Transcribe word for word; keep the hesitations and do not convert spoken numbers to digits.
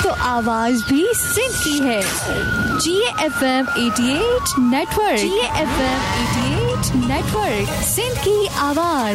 तो आवाज भी सिंध की है। जी एफ एम अठासी नेटवर्क, जी एफ एम अठासी नेटवर्क, सिंध की आवाज।